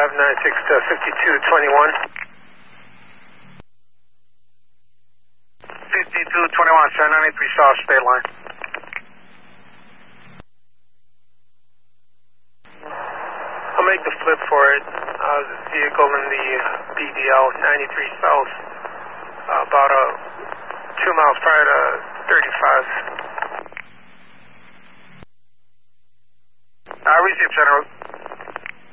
596 to 5221. 5221, 793 South State Line. I'll make the flip for it. The vehicle in the BDL 93 South, about 2 miles prior to 35. I received General.